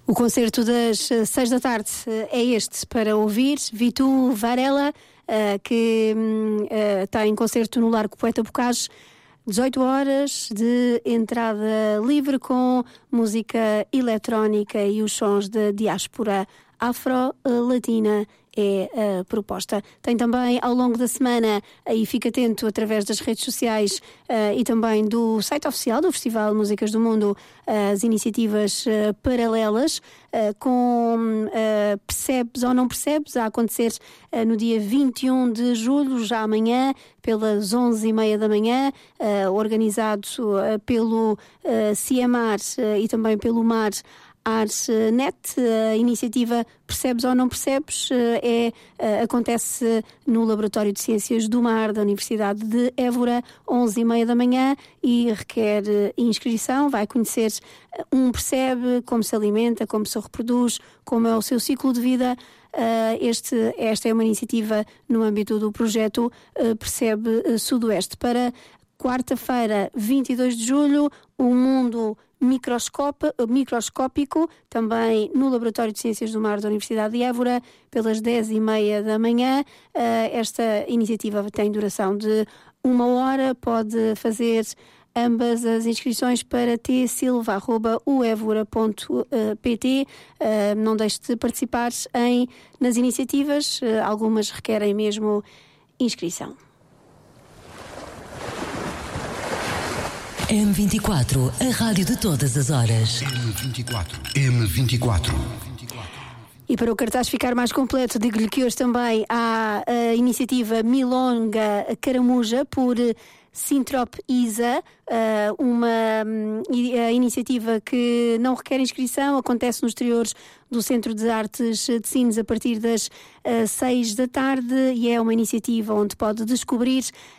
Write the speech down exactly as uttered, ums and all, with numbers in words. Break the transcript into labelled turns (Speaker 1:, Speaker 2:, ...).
Speaker 1: O concerto das uh, seis da tarde uh, é este para ouvir. Vitu Varela, uh, que uh, está em concerto no Largo Poeta Bocage. dezoito horas de entrada livre com música eletrónica e os sons da diáspora afro-latina é a proposta. Tem também ao longo da semana, aí fica atento através das redes sociais uh, e também do site oficial do Festival Músicas do Mundo, uh, as iniciativas uh, paralelas uh, com uh, percebes ou não percebes, a acontecer uh, no dia vinte e um de julho, já amanhã, pelas onze e meia da manhã, uh, organizado uh, pelo uh, CIEMAR uh, e também pelo MAR ArsNet. A iniciativa Percebes ou Não Percebes é, acontece no Laboratório de Ciências do Mar da Universidade de Évora, onze e meia da manhã, e requer inscrição. Vai conhecer um percebe, como se alimenta, como se reproduz, como é o seu ciclo de vida. Este, esta é uma iniciativa no âmbito do projeto Percebe Sudoeste. Para quarta-feira, vinte e dois de julho, o mundo microscópico, também no Laboratório de Ciências do Mar da Universidade de Évora, pelas dez e meia da manhã. Esta iniciativa tem duração de uma hora. Pode fazer ambas as inscrições para t silva arroba u evora ponto p t. Não deixe de participar em, nas iniciativas, algumas requerem mesmo inscrição.
Speaker 2: M vinte e quatro, a rádio de todas as horas.
Speaker 3: M vinte e quatro. M vinte e quatro.
Speaker 1: E para o cartaz ficar mais completo, digo-lhe que hoje também há a iniciativa Milonga Caramuja por Sintrop Isa, uma a iniciativa que não requer inscrição, acontece nos exteriores do Centro de Artes de Sines a partir das seis da tarde, e é uma iniciativa onde pode descobrir